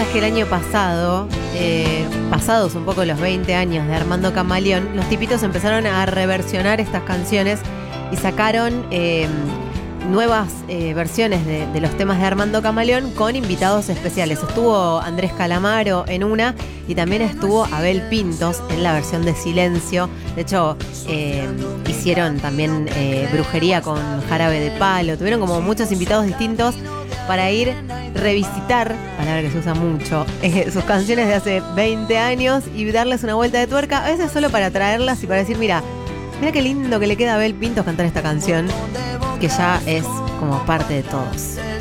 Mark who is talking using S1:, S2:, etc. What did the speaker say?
S1: sabés que el año pasado, pasados un poco los 20 años de Armando Camaleón, los tipitos empezaron a reversionar estas canciones y sacaron nuevas versiones de los temas de Armando Camaleón con invitados especiales. Estuvo Andrés Calamaro en una y también estuvo Abel Pintos en la versión de Silencio. De hecho, hicieron también Brujería con Jarabe de Palo. Tuvieron como muchos invitados distintos para ir revisitar, palabra que se usa mucho, sus canciones de hace 20 años y darles una vuelta de tuerca, a veces solo para traerlas y para decir, mira qué lindo que le queda a Abel Pintos cantar esta canción, que ya es como parte de todos.